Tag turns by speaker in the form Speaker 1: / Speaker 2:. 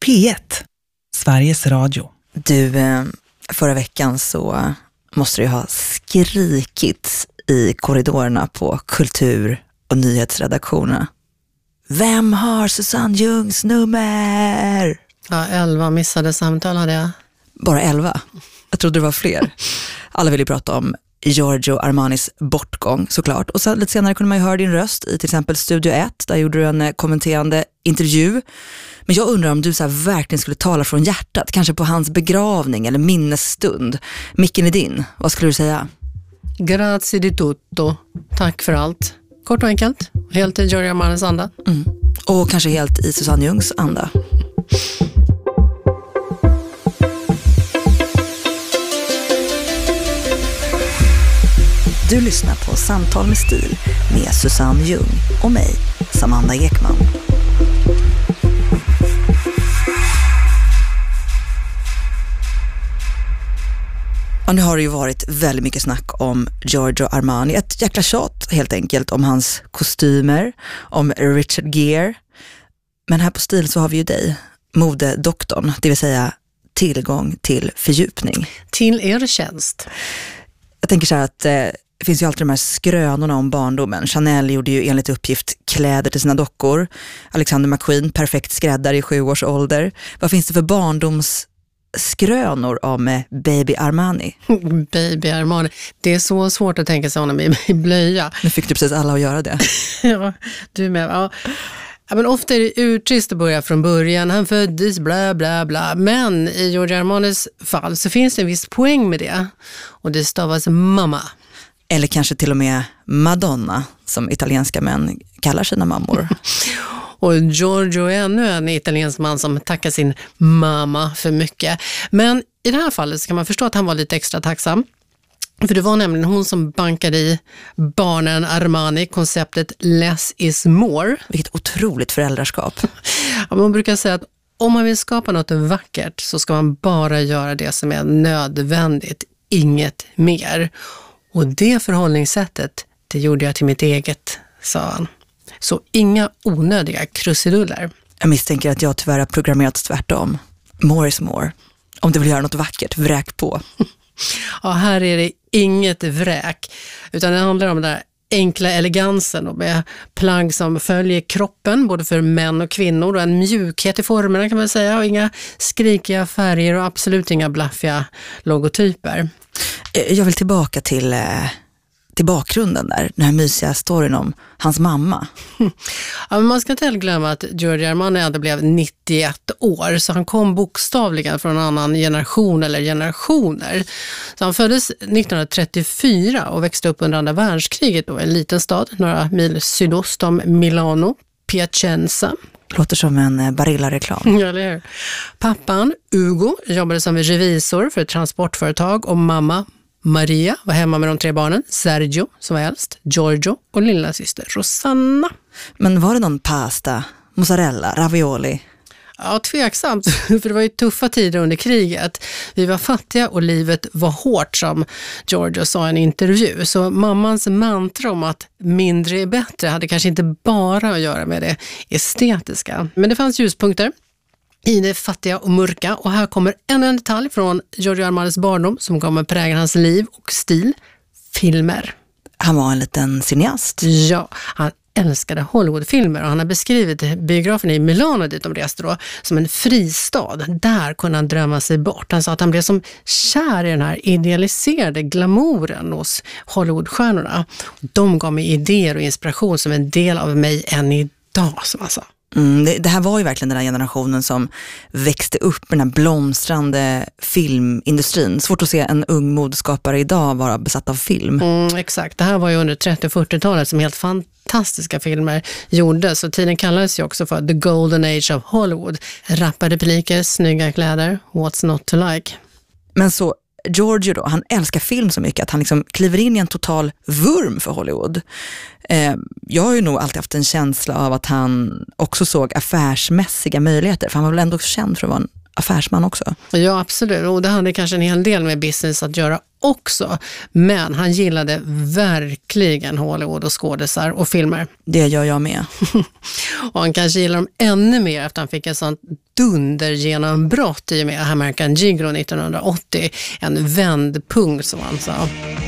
Speaker 1: P1, Sveriges Radio.
Speaker 2: Du, förra veckan så måste du ha skrikit i korridorerna på kultur- och nyhetsredaktionerna. Vem har Susanne Ljungs nummer?
Speaker 3: Ja, 11 missade samtal hade jag.
Speaker 2: Bara 11? Jag trodde det var fler. Alla ville prata om Giorgio Armanis bortgång såklart. Och sen, lite senare kunde man ju höra din röst i till exempel Studio 1. Där gjorde du en kommenterande intervju. Men jag undrar om du så här verkligen skulle tala från hjärtat. Kanske på hans begravning eller minnesstund. Micken är din. Vad skulle du säga?
Speaker 3: Grazie di tutto. Tack för allt. Kort och enkelt. Helt i Giorgio Armanis anda.
Speaker 2: Mm. Och kanske helt i Susanne Ljungs anda. Du lyssnar på Samtal med stil med Susanne Ljung och mig, Samanda Ekman. Och nu har det ju varit väldigt mycket snack om Giorgio Armani. Ett jäkla tjat helt enkelt om hans kostymer, om Richard Gere. Men här på Stil så har vi ju dig, modedoktorn, det vill säga tillgång till fördjupning.
Speaker 3: Till er tjänst.
Speaker 2: Jag tänker så här att det finns ju alltid de här skrönorna om barndomen. Chanel gjorde ju enligt uppgift kläder till sina dockor. Alexander McQueen, perfekt skräddare i 7 års ålder. Vad finns det för barndomsskrönor om Baby Armani?
Speaker 3: Baby Armani. Det är så svårt att tänka sig honom i blöja.
Speaker 2: Nu fick du precis alla att göra det.
Speaker 3: Ja, du med. Ja. Ja, men ofta är det urtrist att börja från början. Han föddes bla bla bla. Men i Giorgio Armanis fall så finns det en viss poäng med det. Och det stavas mamma.
Speaker 2: Eller kanske till och med Madonna, som italienska män kallar sina mammor.
Speaker 3: Och Giorgio är ännu en italiensk man som tackar sin mamma för mycket. Men i det här fallet så kan man förstå att han var lite extra tacksam. För det var nämligen hon som bankade i barnen Armani konceptet less is more.
Speaker 2: Vilket otroligt föräldraskap.
Speaker 3: Ja, man brukar säga att om man vill skapa något vackert så ska man bara göra det som är nödvändigt, inget mer. Och det förhållningssättet, det gjorde jag till mitt eget, sa han. Så inga onödiga krusiduller.
Speaker 2: Jag misstänker att jag tyvärr har programmerats tvärtom. More is more. Om du vill göra något vackert, vräk på.
Speaker 3: Ja, här är det inget vräk. Utan det handlar om den där enkla elegansen och med plagg som följer kroppen, både för män och kvinnor. Och en mjukhet i formerna kan man säga. Och inga skrikiga färger och absolut inga blaffiga logotyper.
Speaker 2: Jag vill tillbaka till bakgrunden där, den här mysiga storyn om hans mamma.
Speaker 3: Ja, men man ska inte glömma att Giorgio Armani ändå blev 91 år, så han kom bokstavligen från en annan generation eller generationer. Så han föddes 1934 och växte upp under andra världskriget då, i en liten stad, några mil sydost om Milano, Piacenza.
Speaker 2: Låter som en Barilla-reklam.
Speaker 3: Ja, eller hur? Pappan, Ugo, jobbade som revisor för ett transportföretag och mamma, Maria, var hemma med de 3 barnen. Sergio, som var äldst, Giorgio och lilla syster Rosanna.
Speaker 2: Men var det någon pasta, mozzarella, ravioli?
Speaker 3: Ja, tveksamt. För det var ju tuffa tider under kriget. Vi var fattiga och livet var hårt, som Giorgio sa i en intervju. Så mammans mantra om att mindre är bättre hade kanske inte bara att göra med det estetiska. Men det fanns ljuspunkter i det fattiga och mörka. Och här kommer ännu en detalj från Giorgio Armanis barndom som kommer prägla hans liv och stil. Filmer.
Speaker 2: Han var en liten cineast.
Speaker 3: Ja, han älskade Hollywoodfilmer och han har beskrivit biografen i Milano dit de reste då som en fristad. Där kunde han drömma sig bort. Han sa att han blev som kär i den här idealiserade glamouren hos Hollywoodstjärnorna. De gav mig idéer och inspiration som en del av mig än idag, som han sa.
Speaker 2: Det här var ju verkligen den här generationen som växte upp med den här blomstrande filmindustrin. Svårt att se en ung modeskapare idag vara besatt av film.
Speaker 3: Exakt, det här var ju under 30- och 40-talet som helt fantastiska filmer gjordes. Och tiden kallades ju också för The Golden Age of Hollywood. Rappade repliker, snygga kläder, what's not to like.
Speaker 2: Men så Giorgio då, han älskar film så mycket att han liksom kliver in i en total vurm för Hollywood. Jag har ju nog alltid haft en känsla av att han också såg affärsmässiga möjligheter, för han var väl ändå känd för att vara en affärsman också.
Speaker 3: Ja, absolut. Och det hade kanske en hel del med business att göra också. Men han gillade verkligen Hollywood och skådisar och filmer.
Speaker 2: Det gör jag med.
Speaker 3: Och han kanske gillar dem ännu mer efter han fick ett sånt dundergenombrott i och med American Gigolo 1980. En vändpunkt som han sa.